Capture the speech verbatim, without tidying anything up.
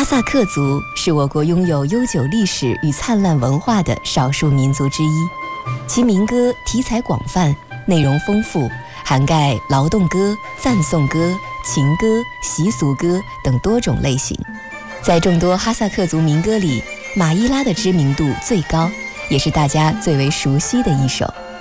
哈萨克族是我国拥有悠久历史与灿烂文化的少数民族之一，其民歌题材广泛，内容丰富，涵盖劳动歌、赞颂歌、情歌、习俗歌等多种类型。在众多哈萨克族民歌里，马依拉的知名度最高，也是大家最为熟悉的一首。